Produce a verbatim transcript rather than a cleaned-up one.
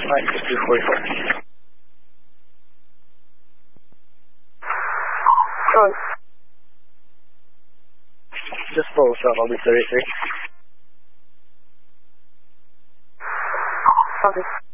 Alright, two forty-four. Good. Just full yourself, I'll be thirty-three. Okay.